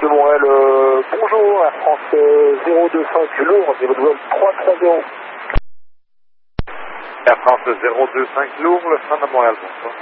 de Montréal, bonjour, Air France 025 Lourdes, niveau de vol 330. Air France 025 Lourdes, le fin de Montréal, bonsoir.